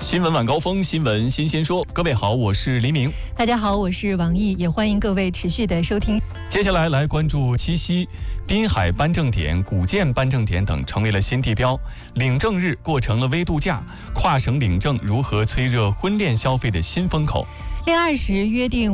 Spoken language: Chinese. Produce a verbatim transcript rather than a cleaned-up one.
新闻晚高峰，新闻新鲜说。各位好，我是黎明。 大家好，我是王毅，也欢迎各位持续的收听。 接下来来关注七夕，滨海颁证点、古建颁证点等成为了新地标，领证日过成了微度假，跨省领证如何催热婚恋消费的新风口。 恋爱时约定